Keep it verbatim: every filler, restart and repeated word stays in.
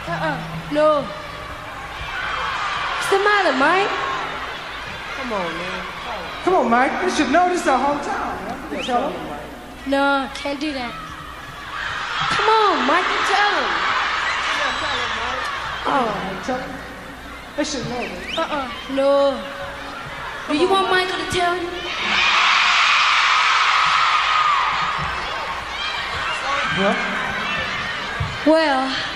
Uh-uh. No. What's the matter, Mike? Come on, man. Come on, Mike. You should know this is our hometown, man. You can tell him. No, can't do that. Come on, Mike, you tell him. Oh, tell him. They should know this. Uh-uh. No. Do you want Michael to tell you? Well, Well,